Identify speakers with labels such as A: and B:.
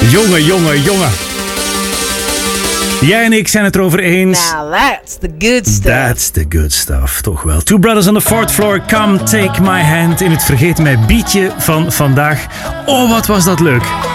A: Jongen. Jij en ik zijn het erover eens.
B: Now that's the good stuff.
A: That's the good stuff, toch wel. Two Brothers on the Fourth Floor, Come Take My Hand. In het Vergeet Mij beatje van vandaag. Oh, wat was dat leuk.